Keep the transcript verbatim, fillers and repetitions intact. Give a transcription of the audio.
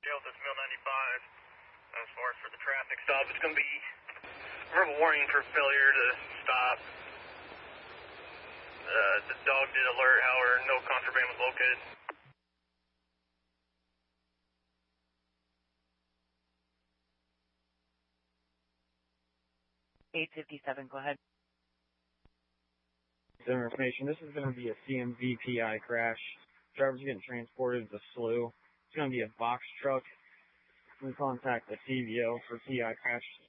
Jail this Mill ninety-five. As far as for the traffic stop, it's going to be verbal warning for failure to stop. Uh, the dog did alert, however, no contraband was located. eight fifty-seven, go ahead. Some information. This is going to be a C M V P I crash. Driver's getting transported to the S L U. It's going to be a box truck. We contact the C V O for P I crash